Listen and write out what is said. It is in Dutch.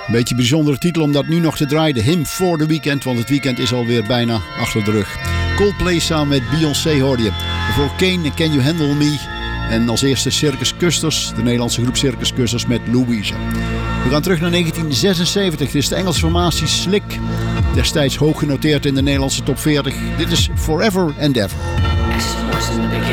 Een beetje een bijzondere titel om dat nu nog te draaien. Him for the Weekend, want het weekend is alweer bijna achter de rug. Coldplay samen met Beyoncé hoorde je. Voor Kane, Can You Handle Me? En als eerste Circus Custers, de Nederlandse groep Circus Custers met Louise. We gaan terug naar 1976. Dit is de Engelse formatie Slick. Destijds hoog genoteerd in de Nederlandse top 40. Dit is Forever and Ever. This was in the beginning.